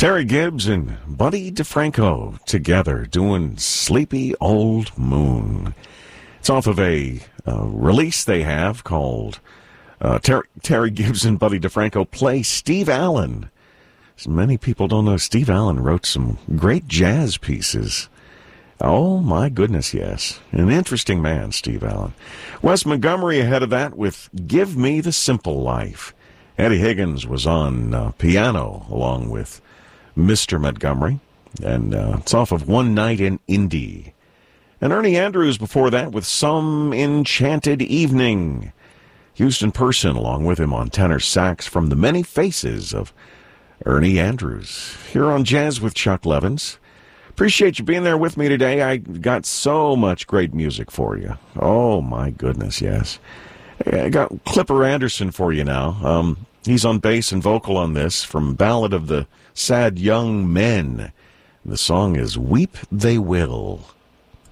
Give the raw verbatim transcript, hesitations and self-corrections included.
Terry Gibbs and Buddy DeFranco together doing Sleepy Old Moon. It's off of a uh, release they have called uh, Ter- Terry Gibbs and Buddy DeFranco Play Steve Allen. As many people don't know, Steve Allen wrote some great jazz pieces. Oh, my goodness, yes. An interesting man, Steve Allen. Wes Montgomery ahead of that with Give Me the Simple Life. Eddie Higgins was on uh, piano along with Mister Montgomery. And uh, it's off of One Night in Indy. And Ernie Andrews before that with Some Enchanted Evening. Houston Person along with him on tenor sax from The Many Faces of Ernie Andrews. Here on Jazz with Chuck Levins. Appreciate you being there with me today. I got so much great music for you. Oh, my goodness, yes. I got Clipper Anderson for you now. Um, he's on bass and vocal on this from Ballad of the Sad Young Men. The song is Weep They Will.